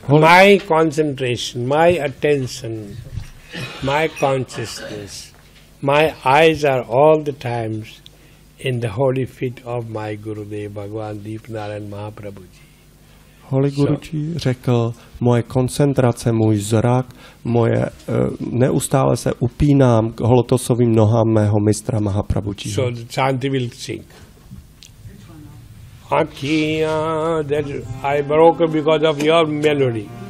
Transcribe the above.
My concentration, my attention, my consciousness, my eyes are all the times in the holy feet of my Gurudev, Bhagavan Deepnarayan Mahaprabhuji. Holy Guruji řekl, moje koncentrace, můj zrak, neustále se upínám k holotosovým nohám mého mistra Mahaprabhuji. So the chanty will sing. Akhiyan, that I broke because of your melody.